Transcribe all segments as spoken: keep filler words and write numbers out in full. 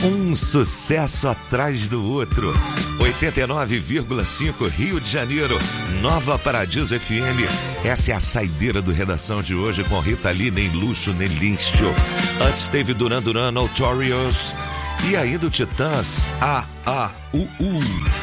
Um sucesso atrás do outro. oitenta e nove vírgula cinco Rio de Janeiro, Nova Paradiso F M. Essa é a saideira do Redação de hoje com Rita Lee, nem luxo, nem lixo. Antes teve Duran Duran, Notorious. E ainda o Titãs, A, A, U, U.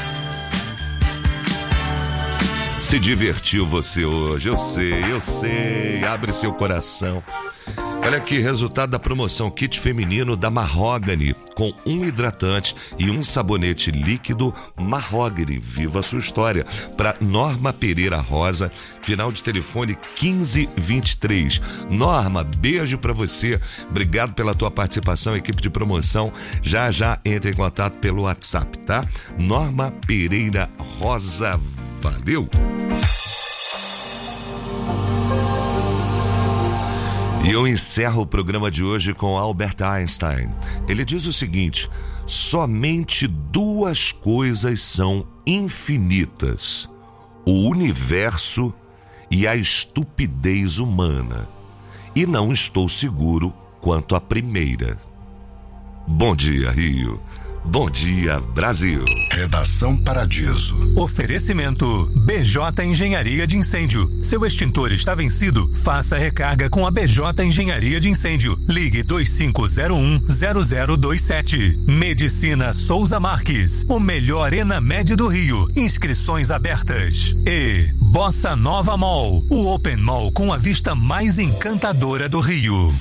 Se divertiu você hoje, eu sei, eu sei. Abre seu coração. Olha aqui, resultado da promoção kit feminino da Mahogany, com um hidratante e um sabonete líquido Mahogany. Viva a sua história. Para Norma Pereira Rosa, final de telefone quinze vinte e três. Norma, beijo para você. Obrigado pela tua participação, equipe de promoção. Já já entre em contato pelo WhatsApp, tá? Norma Pereira Rosa, valeu. E eu encerro o programa de hoje com Albert Einstein. Ele diz o seguinte: somente duas coisas são infinitas: o universo e a estupidez humana. E não estou seguro quanto à primeira. Bom dia, Rio. Bom dia, Brasil. Redação Paradiso. Oferecimento B J Engenharia de Incêndio. Seu extintor está vencido? Faça recarga com a B J Engenharia de Incêndio. Ligue dois cinco zero um zero zero dois sete. Medicina Souza Marques. O melhor Enamed do Rio. Inscrições abertas. E Bossa Nova Mall. O Open Mall com a vista mais encantadora do Rio.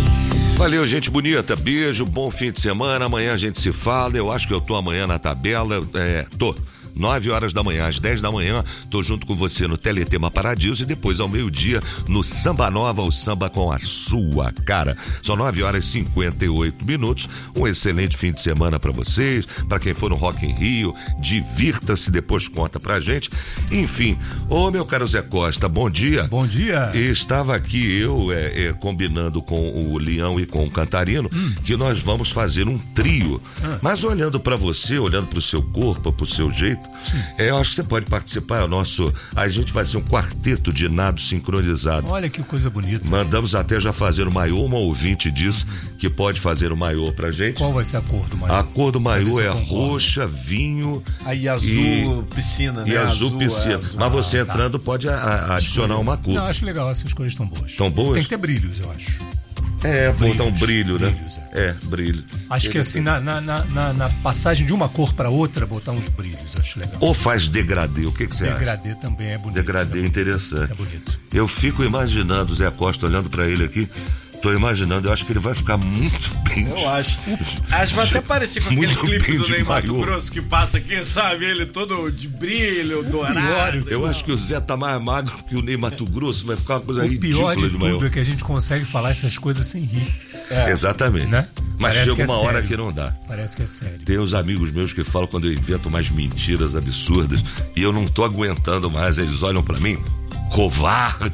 Valeu, gente bonita, beijo, bom fim de semana, amanhã a gente se fala. Eu acho que eu tô amanhã na tabela, é, tô nove horas da manhã, às dez da manhã, tô junto com você no Teletema Paradiso e depois ao meio-dia no Samba Nova, o samba com a sua cara. São nove horas e cinquenta e oito minutos, um excelente fim de semana pra vocês, pra quem for no Rock in Rio, divirta-se, depois conta pra gente. Enfim, ô meu caro Zé Costa, bom dia. Bom dia. E estava aqui eu é, é, combinando com o Leão e com o Cantarino, hum. que nós vamos fazer um trio, ah. mas olhando pra você, olhando pro seu corpo, pro seu jeito, É, eu acho que você pode participar. É o nosso, a gente vai ser um quarteto de nado sincronizado. Olha que coisa bonita. Mandamos até já fazer o maiô. Uma ouvinte disse uhum. que pode fazer o maiô pra gente. Qual vai ser a cor do maiô? A cor do maiô é roxa, vinho. Aí azul, e, piscina, né? E azul, azul piscina. É azul. Mas você ah, entrando tá. pode a, a adicionar Escolha. uma cor. Não, acho legal, essas cores estão boas. Estão boas? Tem que ter brilhos, eu acho. É, botar um brilho, né? Brilhos, é. é, brilho. Acho que assim, na, na, na, na passagem de uma cor para outra, botar uns brilhos, acho legal. Ou faz degradê, o que, que você degradê acha? Degradê também é bonito. Degradê é interessante. É bonito. Eu fico imaginando o Zé Costa olhando para ele aqui. Tô imaginando, eu acho que ele vai ficar muito bem. Eu acho. Acho que vai até parecer com aquele clipe do Ney Mato Grosso que passa aqui, sabe? Ele todo de brilho, dourado. Eu acho que o Zé tá mais magro que o Ney Mato Grosso, vai ficar uma coisa o ridícula pior de, de maior. Tudo é que a gente consegue falar essas coisas sem rir. É. Exatamente. Né? Mas Parece chega que é uma hora sério. que não dá. Parece que é sério. Tem uns amigos meus que falam quando eu invento umas mentiras absurdas e eu não tô aguentando mais, eles olham pra mim, covarde,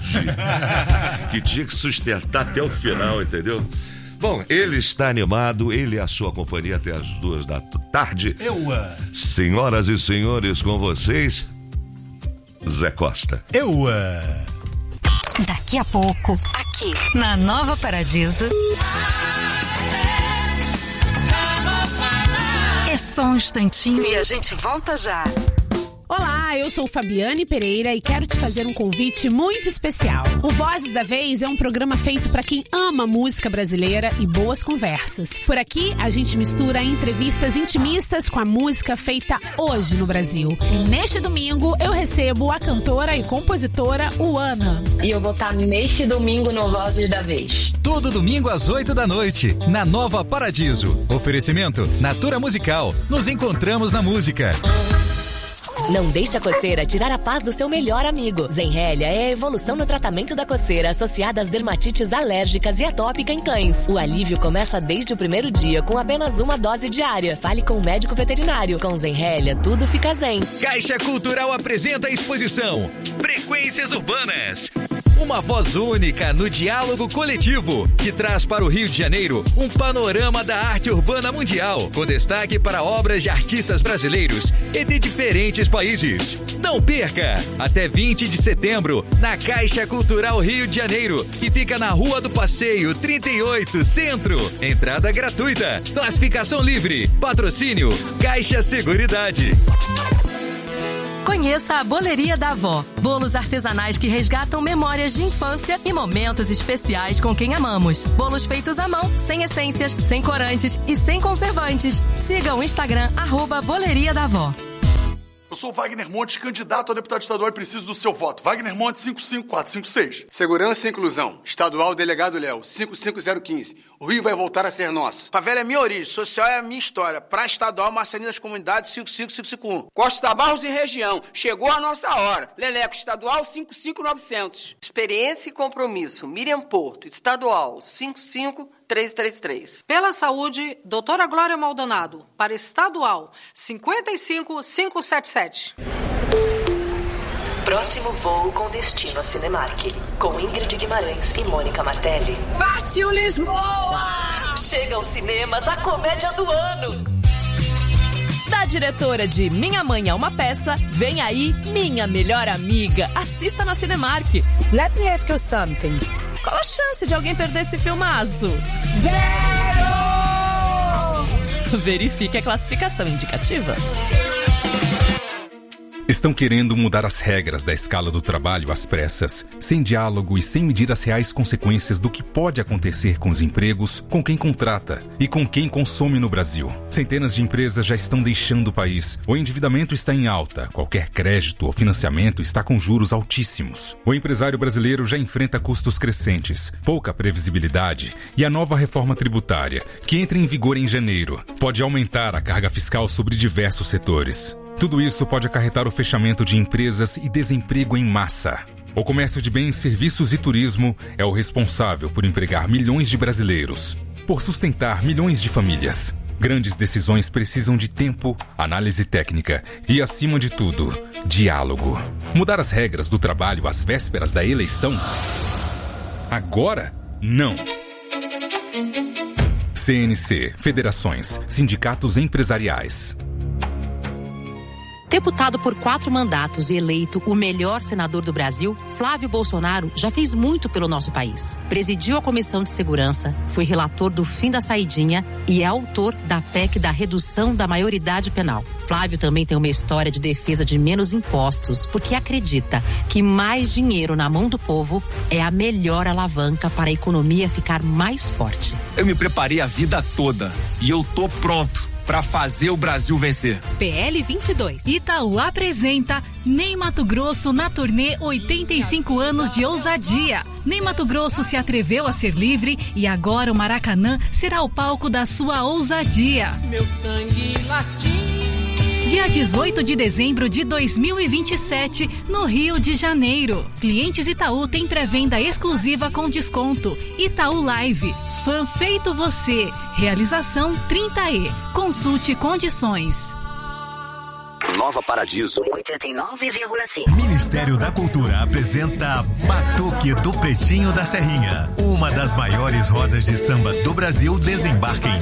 que tinha que sustentar até o final, entendeu? Bom, ele está animado, ele e a sua companhia até as duas da tarde. Eu. Senhoras e senhores, com vocês, Zé Costa. Eu. Daqui a pouco, aqui na Nova Paradiso. É só um instantinho e a gente volta já. Olá, eu sou Fabiane Pereira e quero te fazer um convite muito especial. O Vozes da Vez é um programa feito para quem ama música brasileira e boas conversas. Por aqui, a gente mistura entrevistas intimistas com a música feita hoje no Brasil. E neste domingo, eu recebo a cantora e compositora Uana. E eu vou estar neste domingo no Vozes da Vez. Todo domingo às oito da noite, na Nova Paradiso. Oferecimento Natura Musical. Nos encontramos na música. Não deixe a coceira tirar a paz do seu melhor amigo. Zenrelia é a evolução no tratamento da coceira associada às dermatites alérgicas e atópica em cães. O alívio começa desde o primeiro dia com apenas uma dose diária. Fale com o médico veterinário. Com Zenrelia, tudo fica zen. Caixa Cultural apresenta a exposição Frequências Urbanas. Uma voz única no diálogo coletivo, que traz para o Rio de Janeiro um panorama da arte urbana mundial, com destaque para obras de artistas brasileiros e de diferentes países. Não perca! Até vinte de setembro, na Caixa Cultural Rio de Janeiro, que fica na Rua do Passeio trinta e oito, Centro. Entrada gratuita, classificação livre, patrocínio Caixa Seguridade. Conheça a Boleria da Avó. Bolos artesanais que resgatam memórias de infância e momentos especiais com quem amamos. Bolos feitos à mão, sem essências, sem corantes e sem conservantes. Siga o Instagram, arroba Boleria da Avó. Eu sou o Wagner Montes, candidato a deputado estadual e preciso do seu voto. Wagner Montes, cinco cinco quatro cinco seis. Segurança e Inclusão. Estadual Delegado Léo, cinco cinco zero um cinco. O Rio vai voltar a ser nosso. Favela é minha origem, social é a minha história. Pra estadual, Marcelino das Comunidades, cinco cinco cinco cinco um. Costa Barros e região. Chegou a nossa hora. Leleco estadual, cinco cinco nove zero zero. Experiência e compromisso. Miriam Porto, estadual, cinco cinco três três três. Pela saúde, doutora Glória Maldonado. Para estadual, cinco cinco cinco sete sete. Próximo voo com destino a Cinemark, com Ingrid Guimarães e Mônica Martelli. Partiu Lisboa! Chega aos cinemas a comédia do ano. Da diretora de Minha Mãe é uma Peça, vem aí Minha Melhor Amiga. Assista na Cinemark. Let me ask you something. Qual a chance de alguém perder esse filmaço? Zero! Verifique a classificação indicativa. Estão querendo mudar as regras da escala do trabalho às pressas, sem diálogo e sem medir as reais consequências do que pode acontecer com os empregos, com quem contrata e com quem consome no Brasil. Centenas de empresas já estão deixando o país. O endividamento está em alta. Qualquer crédito ou financiamento está com juros altíssimos. O empresário brasileiro já enfrenta custos crescentes, pouca previsibilidade e a nova reforma tributária, que entra em vigor em janeiro, pode aumentar a carga fiscal sobre diversos setores. Tudo isso pode acarretar o fechamento de empresas e desemprego em massa. O comércio de bens, serviços e turismo é o responsável por empregar milhões de brasileiros, por sustentar milhões de famílias. Grandes decisões precisam de tempo, análise técnica e, acima de tudo, diálogo. Mudar as regras do trabalho às vésperas da eleição? Agora, não. C N C, federações, sindicatos empresariais. Deputado por quatro mandatos e eleito o melhor senador do Brasil, Flávio Bolsonaro já fez muito pelo nosso país. Presidiu a Comissão de Segurança, foi relator do fim da saidinha e é autor da P E C da redução da maioridade penal. Flávio também tem uma história de defesa de menos impostos, porque acredita que mais dinheiro na mão do povo é a melhor alavanca para a economia ficar mais forte. Eu me preparei a vida toda e eu tô pronto para fazer o Brasil vencer. P L vinte e dois. Itaú apresenta Ney Matogrosso na turnê oitenta e cinco anos de ousadia. Ney Matogrosso se atreveu a ser livre e agora o Maracanã será o palco da sua ousadia. Meu sangue latim. Dia dezoito de dezembro de dois mil e vinte e sete, no Rio de Janeiro. Clientes Itaú têm pré-venda exclusiva com desconto. Itaú Live. Fã feito você. Realização trinta E. Consulte condições. Nova Paradiso. oitenta e nove vírgula cinco. Ministério da Cultura apresenta Batuque do Pretinho da Serrinha. Uma das maiores rodas de samba do Brasil desembarca em